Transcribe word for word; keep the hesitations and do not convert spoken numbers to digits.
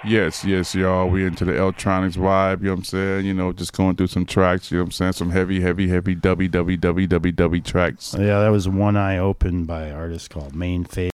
Yes, yes, y'all. We into the electronics vibe, you know what I'm saying? You know, just going through some tracks, you know what I'm saying? Some heavy, heavy, heavy W W W W W tracks. Yeah, that was One Eye Open by an artist called Main Phase.